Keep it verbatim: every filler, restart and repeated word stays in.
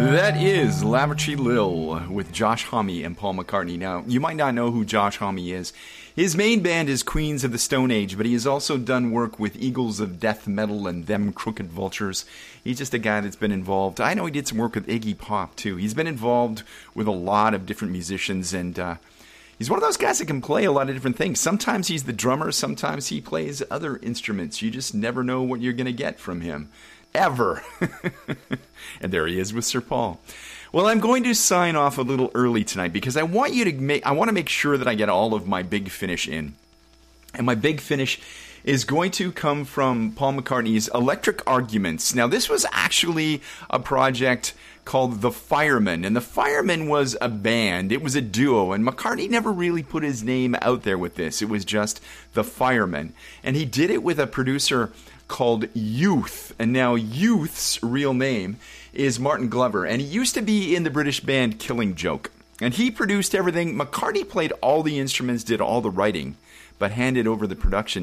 That is Lavatory Lil with Josh Homme and Paul McCartney. Now, you might not know who Josh Homme is. His main band is Queens of the Stone Age, but he has also done work with Eagles of Death Metal and Them Crooked Vultures. He's just a guy that's been involved. I know he did some work with Iggy Pop, too. He's been involved with a lot of different musicians, and uh, he's one of those guys that can play a lot of different things. Sometimes he's the drummer, sometimes he plays other instruments. You just never know what you're going to get from him. Ever. And there he is with Sir Paul. Well, I'm going to sign off a little early tonight because I want you to make I want to make sure that I get all of my big finish in. And my big finish is going to come from Paul McCartney's Electric Arguments. Now, this was actually a project called The Firemen, and The Firemen was a band. It was a duo, and McCartney never really put his name out there with this. It was just The Firemen. And he did it with a producer called Youth. And now Youth's real name is Martin Glover, and he used to be in the British band Killing Joke. And he produced everything. McCartney played all the instruments, did all the writing, but handed over the production